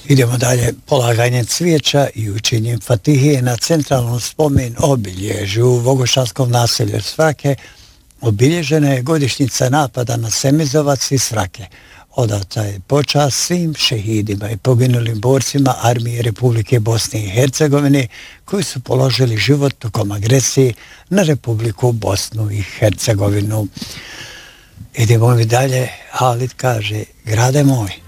Idemo dalje, polaganje cvijeća i učenjem Fatihije na centralnom spomen obilježju u Vogošanskom naselju Svrake obilježena je godišnjica napada na Semizovac i Svrake. Odata je počast svim šehidima i poginulim borcima Armije Republike Bosne i Hercegovine koji su položili život tokom agresije na Republiku Bosnu i Hercegovinu. Idemo mi dalje, Halid kaže, grade moj.